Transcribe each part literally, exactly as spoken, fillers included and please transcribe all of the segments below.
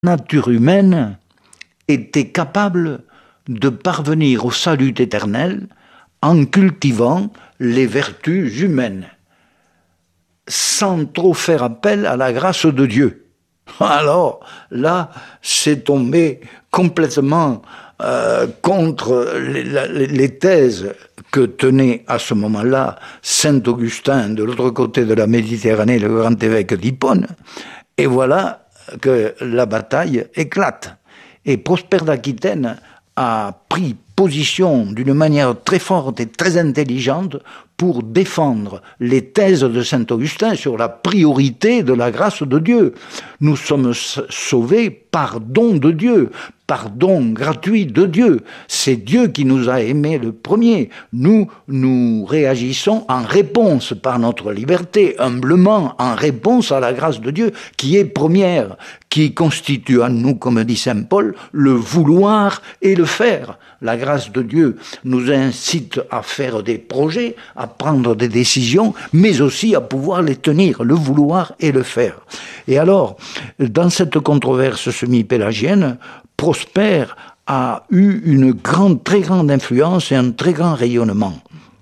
nature humaine était capable de parvenir au salut éternel en cultivant les vertus humaines, sans trop faire appel à la grâce de Dieu. Alors là, c'est tombé complètement euh, contre les, les thèses que tenait à ce moment-là saint Augustin de l'autre côté de la Méditerranée, le grand évêque d'Hippone. Et voilà que la bataille éclate. Et Prosper d'Aquitaine a pris position d'une manière très forte et très intelligente pour défendre les thèses de saint Augustin sur la priorité de la grâce de Dieu. Nous sommes sauvés par don de Dieu, par don gratuit de Dieu. C'est Dieu qui nous a aimés le premier. Nous, nous réagissons en réponse par notre liberté, humblement, en réponse à la grâce de Dieu qui est première, qui constitue en nous, comme dit saint Paul, le vouloir et le faire. La grâce de Dieu nous incite à faire des projets, à prendre des décisions, mais aussi à pouvoir les tenir, le vouloir et le faire. Et alors, dans cette controverse semi-pélagienne, Prosper a eu une grande, très grande influence et un très grand rayonnement.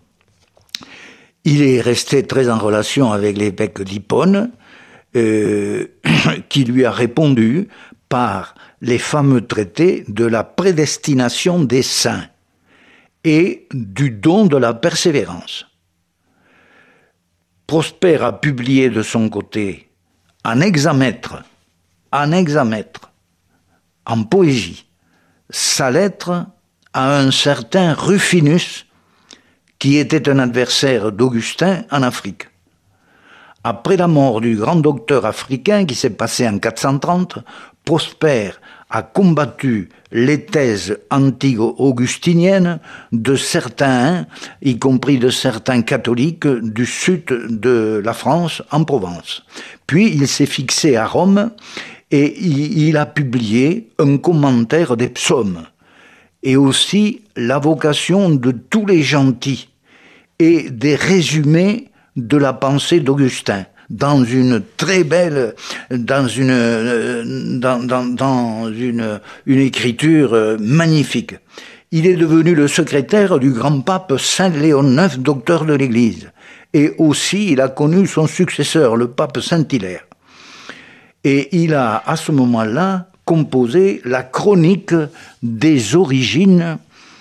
Il est resté très en relation avec l'évêque d'Hippone, euh, qui lui a répondu par les fameux traités de la prédestination des saints et du don de la persévérance. Prosper a publié de son côté en hexamètre, en hexamètre, en poésie, sa lettre à un certain Rufinus, qui était un adversaire d'Augustin en Afrique. Après la mort du grand docteur africain qui s'est passé en quatre cent trente, Prosper a combattu les thèses anti-augustiniennes de certains, y compris de certains catholiques du sud de la France, en Provence. Puis il s'est fixé à Rome et il a publié un commentaire des psaumes et aussi la vocation de tous les gentils et des résumés de la pensée d'Augustin dans une très belle, dans une, dans, dans, dans une, une écriture magnifique. Il est devenu le secrétaire du grand pape Saint Léon neuf, docteur de l'Église. Et aussi, il a connu son successeur, le pape Saint-Hilaire. Et il a, à ce moment-là, composé la chronique des origines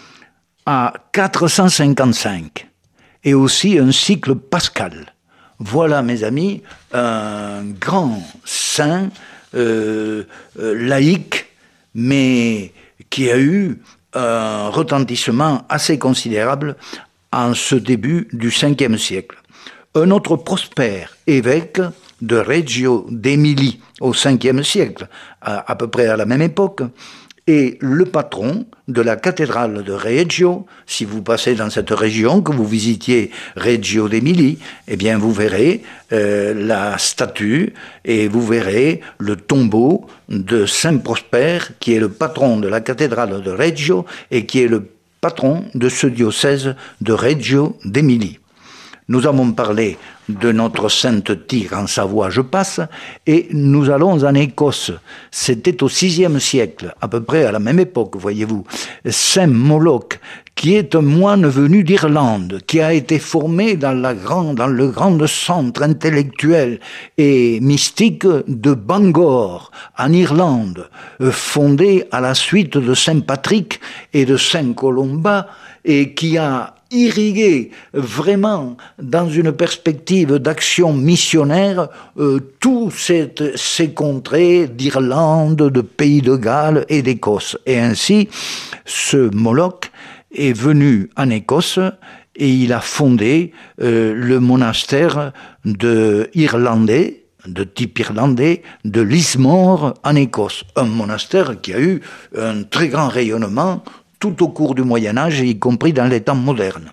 à quatre cent cinquante-cinq. Et aussi un cycle pascal. Voilà, mes amis, un grand saint euh, euh, laïque, mais qui a eu un retentissement assez considérable en ce début du cinquième siècle. Un autre Prosper, évêque de Reggio d'Émilie au cinquième siècle, à, à peu près à la même époque, est le patron de la cathédrale de Reggio. Si vous passez dans cette région, que vous visitiez Reggio d'Émilie, eh bien vous verrez euh, la statue et vous verrez le tombeau de Saint Prosper, qui est le patron de la cathédrale de Reggio et qui est le patron de ce diocèse de Reggio d'Émilie. Nous avons parlé de notre sainte Tigre en Savoie, je passe, et nous allons en Écosse. C'était au sixième siècle, à peu près à la même époque, voyez-vous. Saint Moloch, qui est un moine venu d'Irlande, qui a été formé dans, la grande, dans le grand centre intellectuel et mystique de Bangor, en Irlande, fondé à la suite de Saint Patrick et de Saint Colomba, et qui a irriguer vraiment dans une perspective d'action missionnaire euh, tous ces, ces contrées d'Irlande, de Pays de Galles et d'Écosse. Et ainsi, ce Moloch est venu en Écosse et il a fondé euh, le monastère de irlandais, de type irlandais, de Lismore en Écosse. Un monastère qui a eu un très grand rayonnement tout au cours du Moyen-Âge, y compris dans les temps modernes.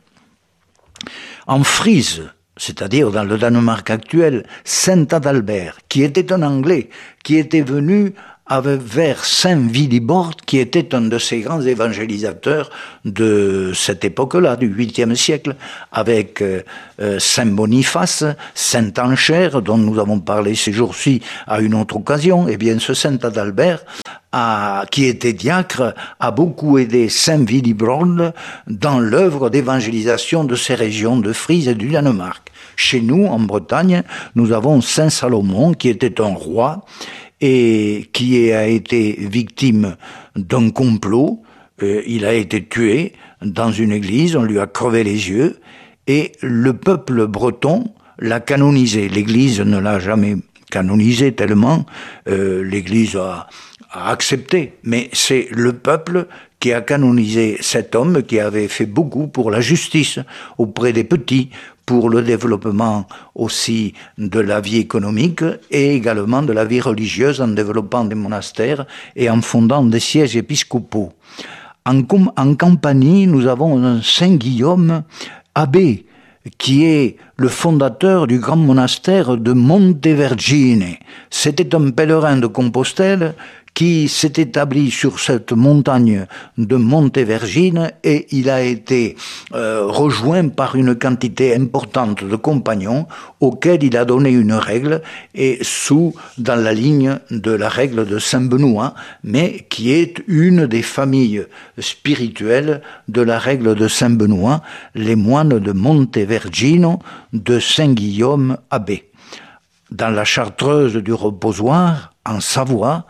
En Frise, c'est-à-dire dans le Danemark actuel, Saint Adalbert, qui était un Anglais, qui était venu avec, vers saint Willibrord, qui était un de ces grands évangélisateurs de cette époque-là, du huitième siècle, avec euh, euh, saint Boniface, saint Anchère, dont nous avons parlé ces jours-ci à une autre occasion. Eh bien, ce saint Adalbert, a, qui était diacre, a beaucoup aidé saint Willibrord dans l'œuvre d'évangélisation de ces régions de Frise et du Danemark. Chez nous, en Bretagne, nous avons saint Salomon, qui était un roi, et qui a été victime d'un complot. Euh, il a été tué dans une église, on lui a crevé les yeux, et le peuple breton l'a canonisé. L'église ne l'a jamais canonisé tellement, euh, l'église a, a accepté, mais c'est le peuple qui a canonisé cet homme qui avait fait beaucoup pour la justice auprès des petits, pour le développement aussi de la vie économique et également de la vie religieuse en développant des monastères et en fondant des sièges épiscopaux. En, en Campanie, nous avons un saint Guillaume abbé qui est le fondateur du grand monastère de Montevergine. C'était un pèlerin de Compostelle qui s'est établi sur cette montagne de Montevergine et il a été euh, rejoint par une quantité importante de compagnons auxquels il a donné une règle et sous dans la ligne de la règle de Saint Benoît, mais qui est une des familles spirituelles de la règle de Saint Benoît, les moines de Montevergine de Saint Guillaume abbé. Dans la Chartreuse du Reposoir, en Savoie,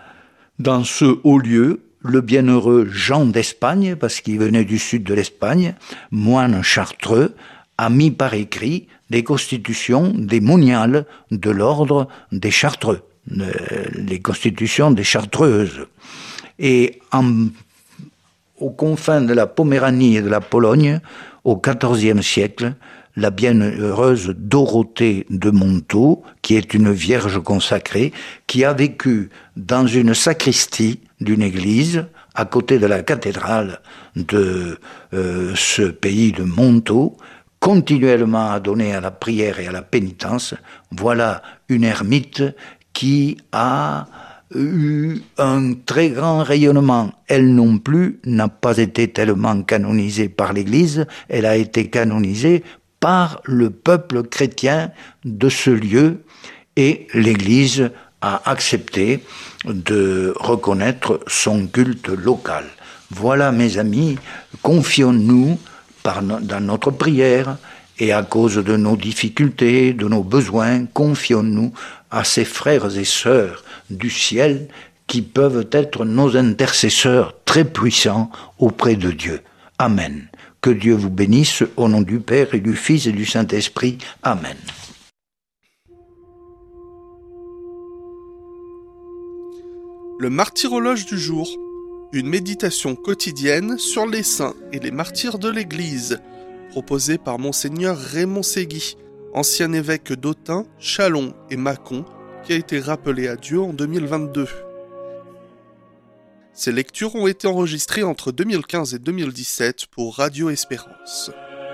dans ce haut lieu, le bienheureux Jean d'Espagne, parce qu'il venait du sud de l'Espagne, moine chartreux, a mis par écrit des constitutions, des moniales de l'ordre des Chartreux, les constitutions des Chartreuses. Et en, aux confins de la Poméranie et de la Pologne, au quatorzième siècle, la bienheureuse Dorothée de Montaut, qui est une vierge consacrée, qui a vécu dans une sacristie d'une église, à côté de la cathédrale de euh, ce pays de Montaut, continuellement à donner à la prière et à la pénitence. Voilà une ermite qui a eu un très grand rayonnement. Elle non plus n'a pas été tellement canonisée par l'Église, elle a été canonisée par le peuple chrétien de ce lieu et l'Église a accepté de reconnaître son culte local. Voilà, mes amis, confions-nous par no- dans notre prière et à cause de nos difficultés, de nos besoins, confions-nous à ces frères et sœurs du ciel qui peuvent être nos intercesseurs très puissants auprès de Dieu. Amen. Que Dieu vous bénisse au nom du Père et du Fils et du Saint-Esprit. Amen. Le martyrologe du jour, une méditation quotidienne sur les saints et les martyrs de l'Église, proposée par Monseigneur Raymond Ségui, ancien évêque d'Autun, Châlons et Mâcon, qui a été rappelé à Dieu en deux mille vingt-deux. Ces lectures ont été enregistrées entre deux mille quinze et deux mille dix-sept pour Radio Espérance.